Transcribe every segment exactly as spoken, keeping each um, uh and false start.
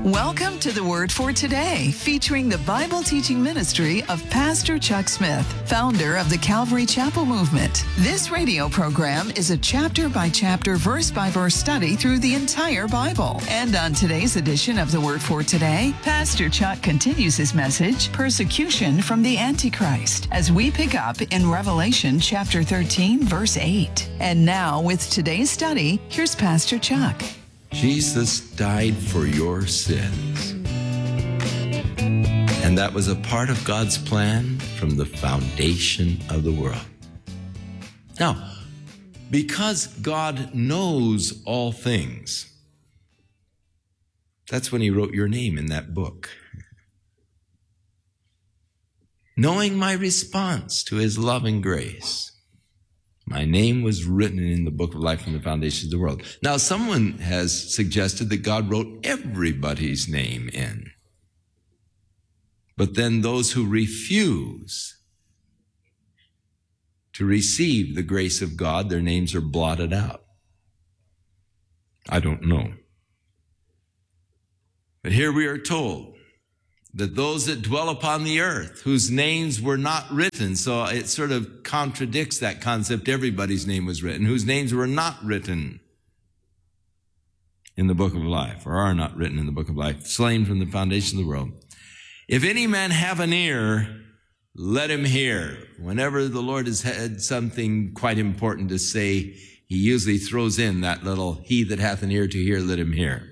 Welcome to the Word for Today, featuring the Bible teaching ministry of Pastor Chuck Smith, founder of the Calvary Chapel Movement. This radio program is a chapter-by-chapter, verse-by-verse study through the entire Bible. And on today's edition of the Word for Today, Pastor Chuck continues his message, Persecution from the Antichrist, as we pick up in Revelation chapter thirteen, verse eight. And now, with today's study, here's Pastor Chuck. Jesus died for your sins. And that was a part of God's plan from the foundation of the world. Now, because God knows all things, that's when he wrote your name in that book. Knowing my response to his loving grace, my name was written in the book of life from the foundations of the world. Now, someone has suggested that God wrote everybody's name in. But then those who refuse to receive the grace of God, their names are blotted out. I don't know. But here we are told that those that dwell upon the earth, whose names were not written, so it sort of contradicts that concept, everybody's name was written, whose names were not written in the book of life, or are not written in the book of life, slain from the foundation of the world. If any man have an ear, let him hear. Whenever the Lord has had something quite important to say, he usually throws in that little, he that hath an ear to hear, let him hear.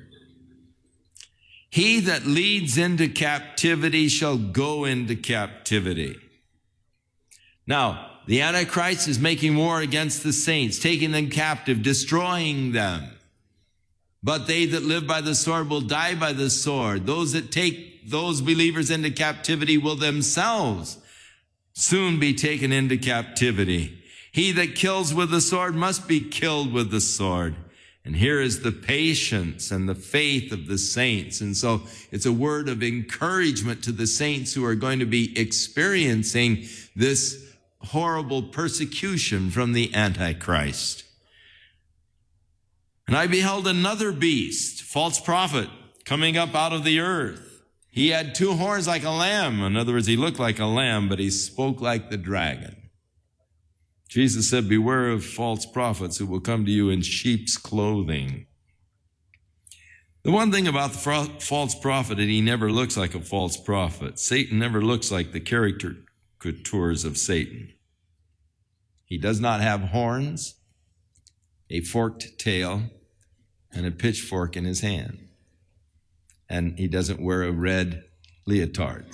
He that leads into captivity shall go into captivity. Now, the Antichrist is making war against the saints, taking them captive, destroying them. But they that live by the sword will die by the sword. Those that take those believers into captivity will themselves soon be taken into captivity. He that kills with the sword must be killed with the sword. And here is the patience and the faith of the saints. And so it's a word of encouragement to the saints who are going to be experiencing this horrible persecution from the Antichrist. And I beheld another beast, false prophet, coming up out of the earth. He had two horns like a lamb. In other words, he looked like a lamb, but he spoke like the dragon. Jesus said, beware of false prophets who will come to you in sheep's clothing. The one thing about the false prophet is he never looks like a false prophet. Satan never looks like the caricatures of Satan. He does not have horns, a forked tail, and a pitchfork in his hand. And he doesn't wear a red leotard.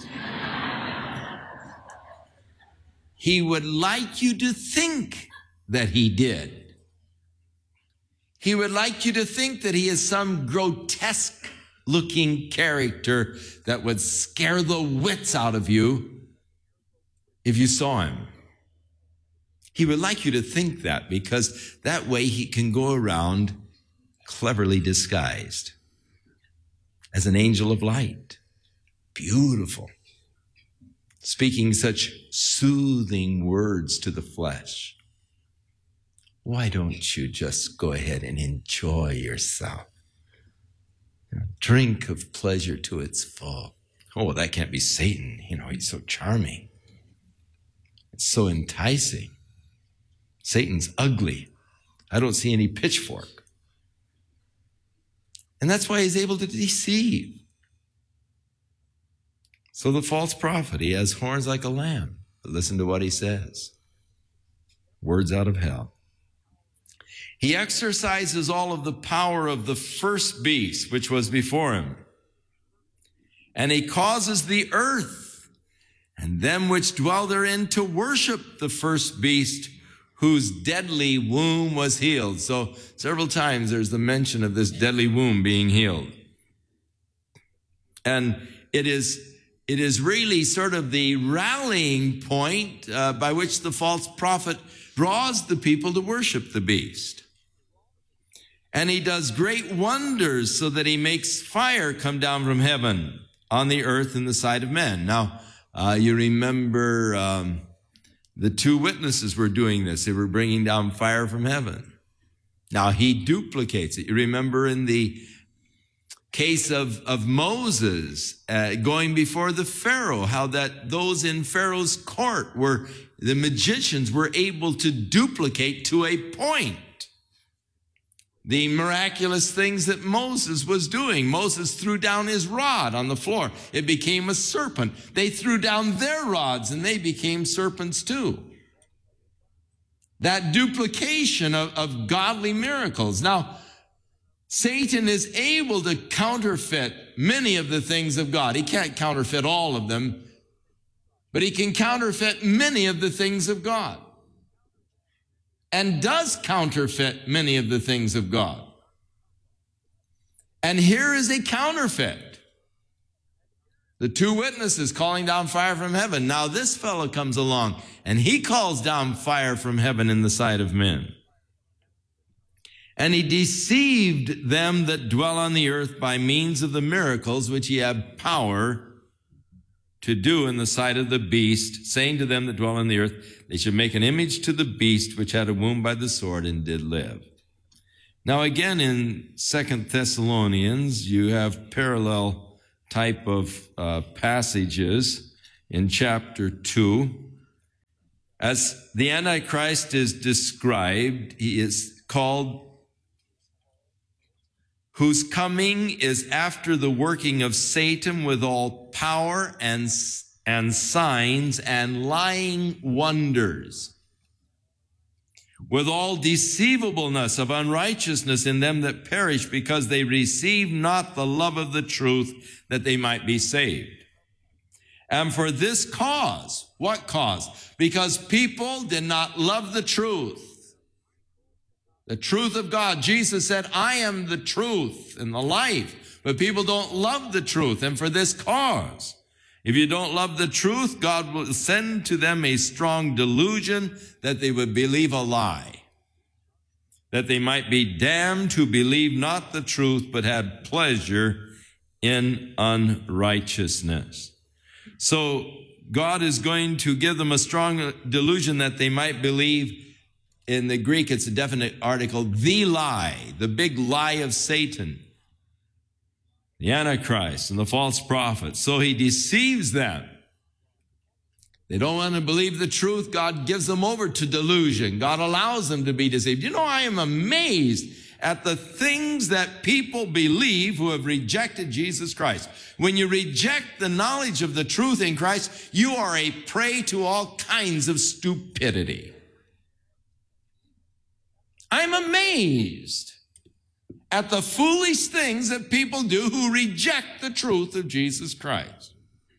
He would like you to think that he did. He would like you to think that he is some grotesque looking character that would scare the wits out of you if you saw him. He would like you to think that because that way he can go around cleverly disguised as an angel of light. Beautiful. Speaking such soothing words to the flesh. Why don't you just go ahead and enjoy yourself? You know, drink of pleasure to its full. Oh, that can't be Satan. You know, he's so charming. It's so enticing. Satan's ugly. I don't see any pitchfork. And that's why he's able to deceive. So the false prophet, he has horns like a lamb. But listen to what he says. Words out of hell. He exercises all of the power of the first beast, which was before him. And he causes the earth and them which dwell therein to worship the first beast, whose deadly womb was healed. So several times there's the mention of this deadly womb being healed. And it is It is really sort of the rallying point uh, by which the false prophet draws the people to worship the beast. And he does great wonders so that he makes fire come down from heaven on the earth in the sight of men. Now, uh, you remember um, the two witnesses were doing this. They were bringing down fire from heaven. Now, he duplicates it. You remember in the case of, of Moses uh, going before the Pharaoh, how that those in Pharaoh's court were, the magicians were able to duplicate to a point the miraculous things that Moses was doing. Moses threw down his rod on the floor. It became a serpent. They threw down their rods and they became serpents too. That duplication of, of godly miracles. Now, Satan is able to counterfeit many of the things of God. He can't counterfeit all of them, but he can counterfeit many of the things of God, and does counterfeit many of the things of God. And here is a counterfeit. The two witnesses calling down fire from heaven. Now this fellow comes along and he calls down fire from heaven in the sight of men. And he deceived them that dwell on the earth by means of the miracles which he had power to do in the sight of the beast, saying to them that dwell on the earth, they should make an image to the beast which had a wound by the sword and did live. Now again in Second Thessalonians, you have parallel type of uh, passages in chapter two. As the Antichrist is described, he is called, whose coming is after the working of Satan with all power and, and signs and lying wonders, with all deceivableness of unrighteousness in them that perish, because they receive not the love of the truth, that they might be saved. And for this cause, what cause? Because people did not love the truth. The truth of God. Jesus said, I am the truth and the life. But people don't love the truth. And for this cause, if you don't love the truth, God will send to them a strong delusion that they would believe a lie, that they might be damned who believe not the truth, but had pleasure in unrighteousness. So God is going to give them a strong delusion that they might believe. In the Greek, it's a definite article, the lie, the big lie of Satan, the Antichrist and the false prophet. So he deceives them. They don't want to believe the truth. God gives them over to delusion. God allows them to be deceived. You know, I am amazed at the things that people believe who have rejected Jesus Christ. When you reject the knowledge of the truth in Christ, you are a prey to all kinds of stupidity. I'm amazed at the foolish things that people do who reject the truth of Jesus Christ.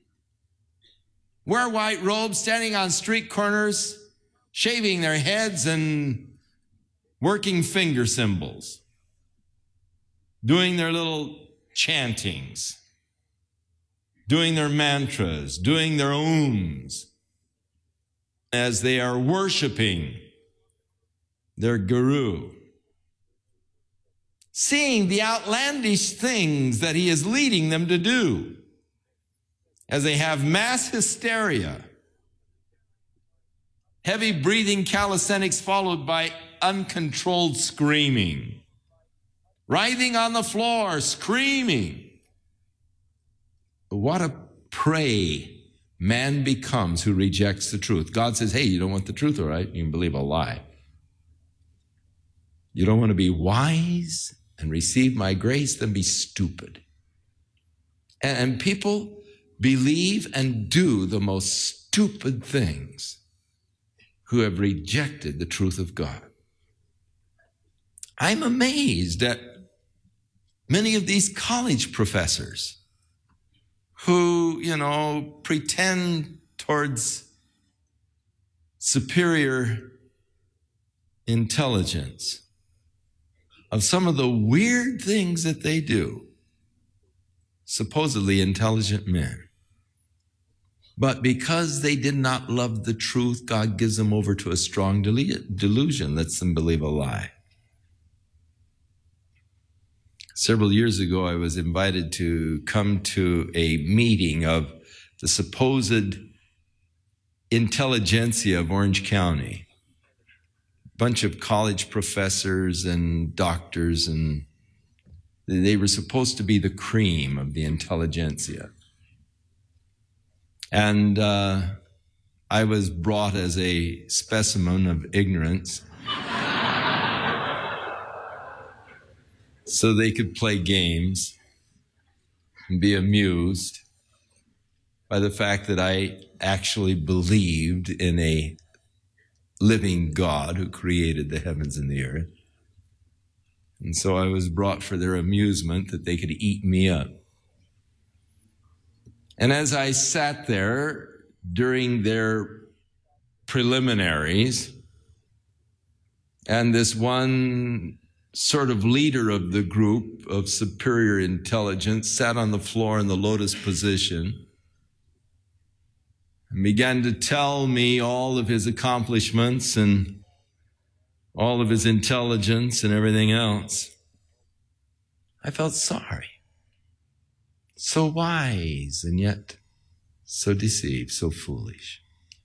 Wear white robes, standing on street corners, shaving their heads and working finger symbols, doing their little chantings, doing their mantras, doing their ohms as they are worshiping their guru, seeing the outlandish things that he is leading them to do, as they have mass hysteria, heavy breathing calisthenics followed by uncontrolled screaming, writhing on the floor, screaming. What a prey man becomes who rejects the truth. God says, hey, you don't want the truth, all right? You can believe a lie. You don't want to be wise and receive my grace, then be stupid. And, and people believe and do the most stupid things who have rejected the truth of God. I'm amazed at many of these college professors who, you know, pretend towards superior intelligence of some of the weird things that they do, supposedly intelligent men. But because they did not love the truth, God gives them over to a strong delusion, lets them believe a lie. Several years ago, I was invited to come to a meeting of the supposed intelligentsia of Orange County. A bunch of college professors and doctors, and They were supposed to be the cream of the intelligentsia. And uh, I was brought as a specimen of ignorance so they could play games and be amused by the fact that I actually believed in a living God who created the heavens and the earth. And so I was brought for their amusement that they could eat me up. And as I sat there during their preliminaries, and this one sort of leader of the group of superior intelligence sat on the floor in the lotus position and began to tell me all of his accomplishments and all of his intelligence and everything else, I felt sorry. So wise and yet so deceived, so foolish.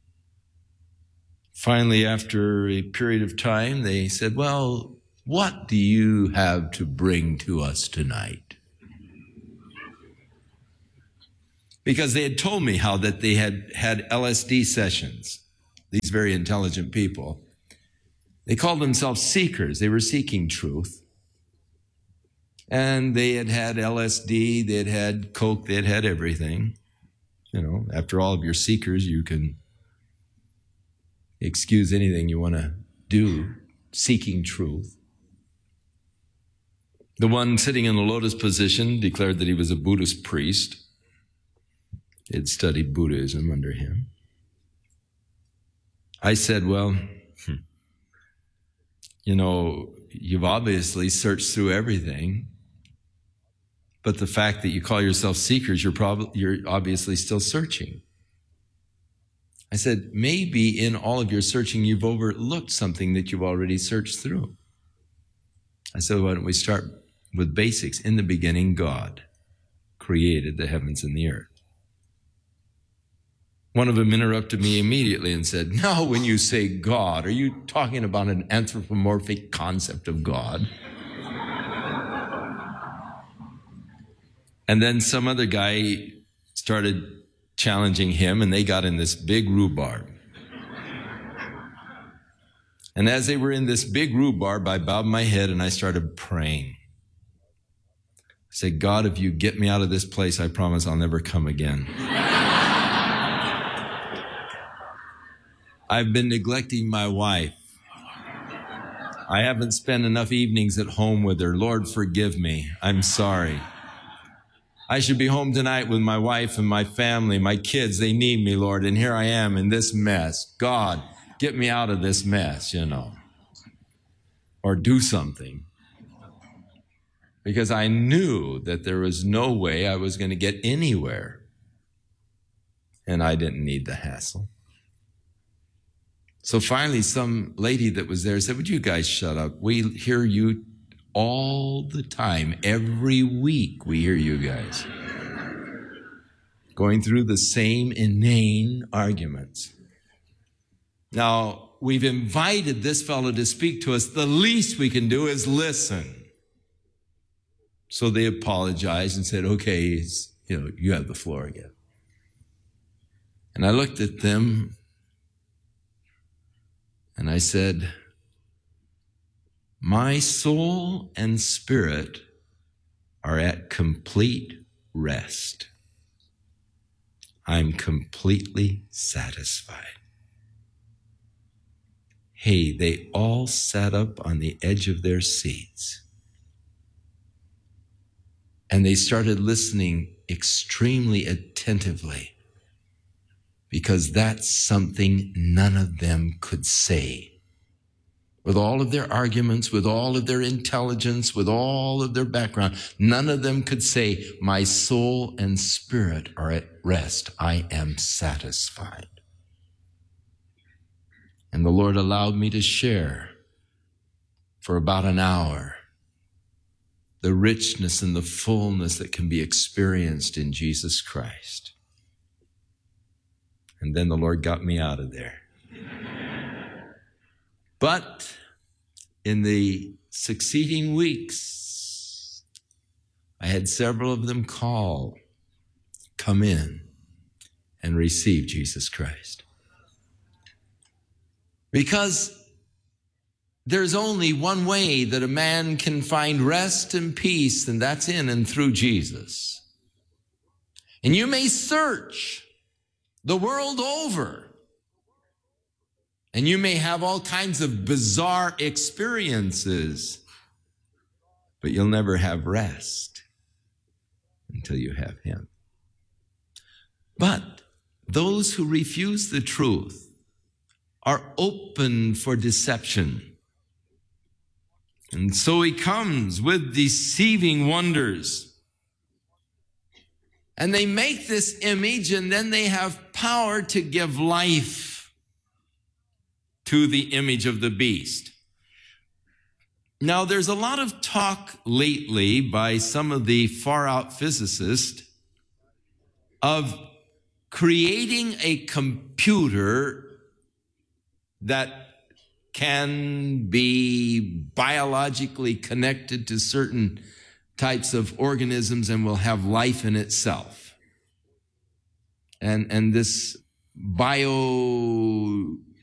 Finally, after a period of time, they said, well, what do you have to bring to us tonight? Because they had told me how that they had had L S D sessions, these very intelligent people. They called themselves seekers. They were seeking truth. And they had had L S D, they had had coke, they had had everything. You know, after all of your seekers, you can excuse anything you want to do, seeking truth. The one sitting in the lotus position declared that he was a Buddhist priest. He had studied Buddhism under him. I said, well, you know, you've obviously searched through everything, but the fact that you call yourself seekers, you're probably, you're obviously still searching. I said, maybe in all of your searching, you've overlooked something that you've already searched through. I said, why don't we start with basics? In the beginning, God created the heavens and the earth. One of them interrupted me immediately and said, now when you say God, are you talking about an anthropomorphic concept of God? And then some other guy started challenging him, and they got in this big rhubarb. And as they were in this big rhubarb, I bowed my head and I started praying. I said, God, if you get me out of this place, I promise I'll never come again. I've been neglecting my wife. I haven't spent enough evenings at home with her. Lord, forgive me. I'm sorry. I should be home tonight with my wife and my family, my kids. They need me, Lord. And here I am in this mess. God, get me out of this mess, you know. Or do something. Because I knew that there was no way I was going to get anywhere. And I didn't need the hassle. So finally, some lady that was there said, would you guys shut up? We hear you all the time. Every week we hear you guys going through the same inane arguments. Now, we've invited this fellow to speak to us. The least we can do is listen. So they apologized and said, okay, you know, you have the floor again. And I looked at them and I said, my soul and spirit are at complete rest. I'm completely satisfied. Hey, they all sat up on the edge of their seats. And they started listening extremely attentively, because that's something none of them could say. With all of their arguments, with all of their intelligence, with all of their background, none of them could say, my soul and spirit are at rest. I am satisfied. And the Lord allowed me to share for about an hour the richness and the fullness that can be experienced in Jesus Christ. And then the Lord got me out of there. But in the succeeding weeks, I had several of them call, come in and receive Jesus Christ. Because there's only one way that a man can find rest and peace, and that's in and through Jesus. And you may search the world over, and you may have all kinds of bizarre experiences, but you'll never have rest until you have him. But those who refuse the truth are open for deception. And so he comes with deceiving wonders. And they make this image, and then they have power to give life to the image of the beast. Now, there's a lot of talk lately by some of the far-out physicists of creating a computer that can be biologically connected to certain types of organisms and will have life in itself. And, and this bio